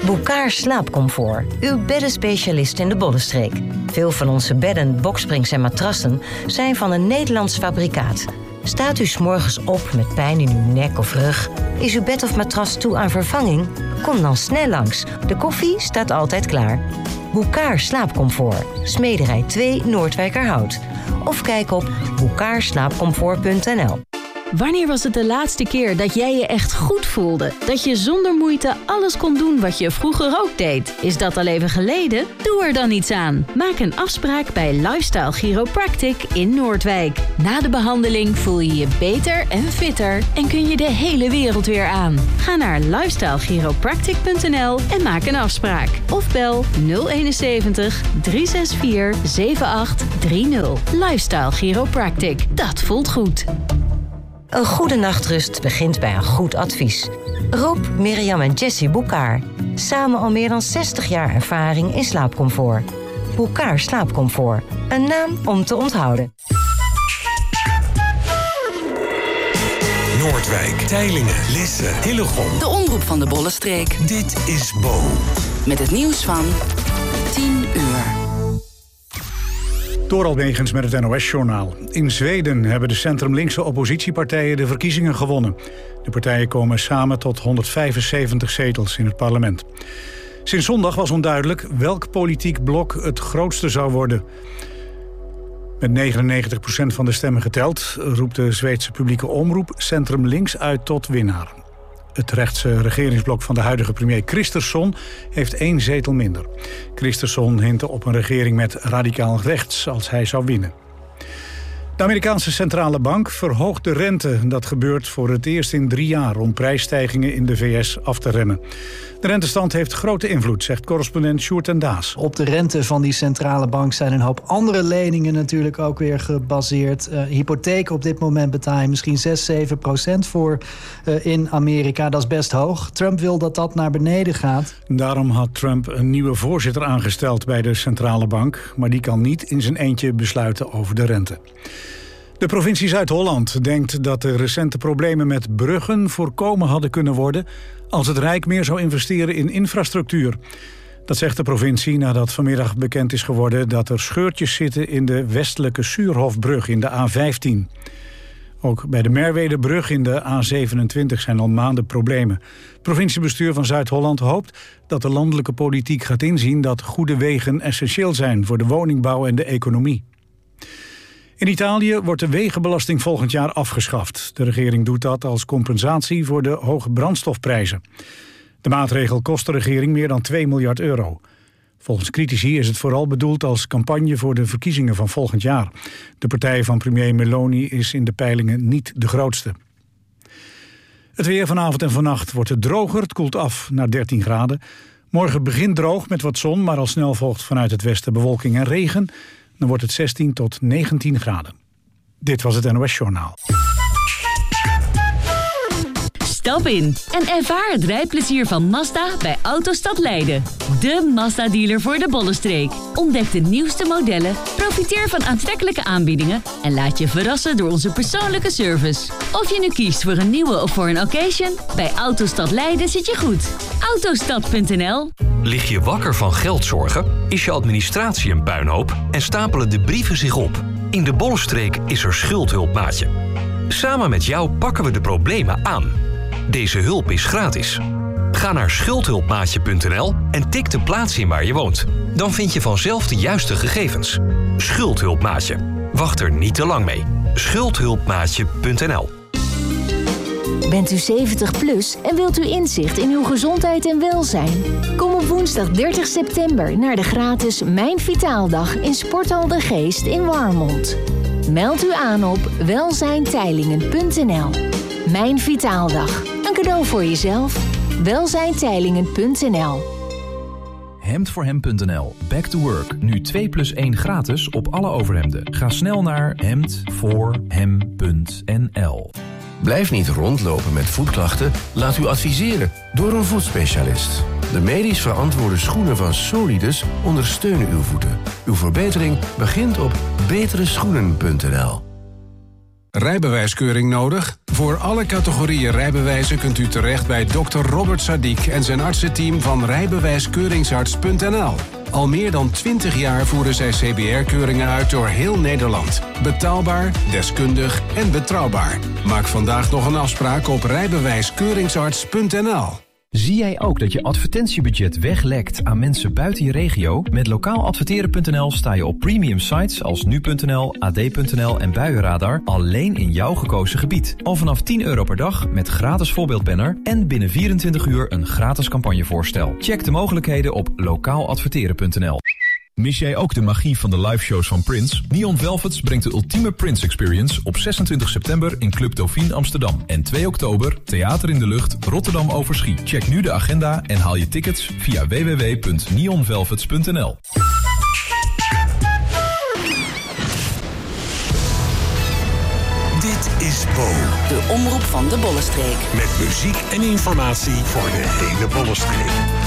Bouckaert Slaapcomfort, uw beddenspecialist in de Bollenstreek. Veel van onze bedden, boksprings en matrassen zijn van een Nederlands fabrikaat. Staat u 's morgens op met pijn in uw nek of rug? Is uw bed of matras toe aan vervanging? Kom dan snel langs. De koffie staat altijd klaar. Bouckaert Slaapcomfort, Smederij 2 Noordwijkerhout. Of kijk op bouckaertslaapcomfort.nl. Wanneer was het de laatste keer dat jij je echt goed voelde? Dat je zonder moeite alles kon doen wat je vroeger ook deed? Is dat al even geleden? Doe er dan iets aan. Maak een afspraak bij Lifestyle Chiropractic in Noordwijk. Na de behandeling voel je je beter en fitter en kun je de hele wereld weer aan. Ga naar lifestylechiropractic.nl en maak een afspraak. Of bel 071 364 7830. Lifestyle Chiropractic. Dat voelt goed. Een goede nachtrust begint bij een goed advies. Rob, Mirjam en Jessie Bouckaert. Samen al meer dan 60 jaar ervaring in slaapcomfort. Bouckaert Slaapcomfort. Een naam om te onthouden. Noordwijk, Teylingen, Lisse, Hillegom. De omroep van de Bollenstreek. Dit is Bo. Met het nieuws van 10 uur. Door Almegens met het NOS-journaal. In Zweden hebben de centrum-linkse oppositiepartijen de verkiezingen gewonnen. De partijen komen samen tot 175 zetels in het parlement. Sinds zondag was onduidelijk welk politiek blok het grootste zou worden. Met 99% van de stemmen geteld roept de Zweedse publieke omroep Centrum Links uit tot winnaar. Het rechtse regeringsblok van de huidige premier Kristersson heeft 1 zetel minder. Kristersson hintte op een regering met radicaal rechts als hij zou winnen. De Amerikaanse centrale bank verhoogt de rente. Dat gebeurt voor het eerst in 3 jaar om prijsstijgingen in de VS af te remmen. De rentestand heeft grote invloed, zegt correspondent Sjoerd en Daas. Op de rente van die centrale bank zijn een hoop andere leningen natuurlijk ook weer gebaseerd. Hypotheken op dit moment betaal je misschien 6-7% voor in Amerika. Dat is best hoog. Trump wil dat dat naar beneden gaat. Daarom had Trump een nieuwe voorzitter aangesteld bij de centrale bank. Maar die kan niet in zijn eentje besluiten over de rente. De provincie Zuid-Holland denkt dat de recente problemen met bruggen voorkomen hadden kunnen worden als het Rijk meer zou investeren in infrastructuur. Dat zegt de provincie nadat vanmiddag bekend is geworden dat er scheurtjes zitten in de westelijke Suurhofbrug in de A15. Ook bij de Merwedebrug in de A27 zijn al maanden problemen. Het provinciebestuur van Zuid-Holland hoopt dat de landelijke politiek gaat inzien dat goede wegen essentieel zijn voor de woningbouw en de economie. In Italië wordt de wegenbelasting volgend jaar afgeschaft. De regering doet dat als compensatie voor de hoge brandstofprijzen. De maatregel kost de regering meer dan 2 miljard euro. Volgens critici is het vooral bedoeld als campagne voor de verkiezingen van volgend jaar. De partij van premier Meloni is in de peilingen niet de grootste. Het weer vanavond en vannacht wordt het droger. Het koelt af naar 13 graden. Morgen begint droog met wat zon, maar al snel volgt vanuit het westen bewolking en regen. Dan wordt het 16 tot 19 graden. Dit was het NOS Journaal. Stap in en ervaar het rijplezier van Mazda bij Autostad Leiden. De Mazda-dealer voor de Bollenstreek. Ontdek de nieuwste modellen, profiteer van aantrekkelijke aanbiedingen en laat je verrassen door onze persoonlijke service. Of je nu kiest voor een nieuwe of voor een occasion, bij Autostad Leiden zit je goed. Autostad.nl. Lig je wakker van geldzorgen? Is je administratie een puinhoop? En stapelen de brieven zich op? In de Bollenstreek is er Schuldhulpmaatje. Samen met jou pakken we de problemen aan. Deze hulp is gratis. Ga naar schuldhulpmaatje.nl en tik de plaats in waar je woont. Dan vind je vanzelf de juiste gegevens. Schuldhulpmaatje. Wacht er niet te lang mee. Schuldhulpmaatje.nl. Bent u 70 plus en wilt u inzicht in uw gezondheid en welzijn? Kom op woensdag 30 september naar de gratis Mijn Vitaaldag in Sporthal de Geest in Warmond. Meld u aan op welzijnteylingen.nl. Mijn Vitaaldag. Een cadeau voor jezelf. welzijnteylingen.nl. Hemdvoorhem.nl. Back to work. Nu 2+1 gratis op alle overhemden. Ga snel naar hemdvoorhem.nl. Blijf niet rondlopen met voetklachten. Laat u adviseren door een voetspecialist. De medisch verantwoorde schoenen van Solidus ondersteunen uw voeten. Uw verbetering begint op betereschoenen.nl. Rijbewijskeuring nodig? Voor alle categorieën rijbewijzen kunt u terecht bij Dr. Robert Sadiq en zijn artsenteam van rijbewijskeuringsarts.nl. Al meer dan 20 jaar voeren zij CBR-keuringen uit door heel Nederland. Betaalbaar, deskundig en betrouwbaar. Maak vandaag nog een afspraak op rijbewijskeuringsarts.nl. Zie jij ook dat je advertentiebudget weglekt aan mensen buiten je regio? Met lokaaladverteren.nl sta je op premium sites als nu.nl, ad.nl en Buienradar alleen in jouw gekozen gebied. Al vanaf €10 per dag met gratis voorbeeldbanner en binnen 24 uur een gratis campagnevoorstel. Check de mogelijkheden op lokaaladverteren.nl. Mis jij ook de magie van de liveshows van Prince? Neon Velvets brengt de ultieme Prince Experience op 26 september in Club Dauphine Amsterdam. En 2 oktober Theater in de Lucht Rotterdam Overschie. Check nu de agenda en haal je tickets via www.neonvelvets.nl. Dit is Bo. De omroep van de Bollenstreek. Met muziek en informatie voor de hele Bollenstreek.